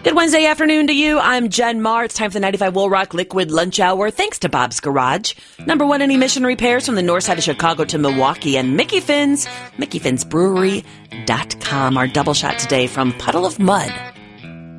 Good Wednesday afternoon to you. I'm Jen Marr. It's time for the 95 Wool Rock Liquid Lunch Hour. Thanks to Bob's Garage. #1 in emission repairs from the north side of Chicago to Milwaukee. And Mickey Finn's, MickeyFinnsBrewery.com. Our double shot today from Puddle of Mud.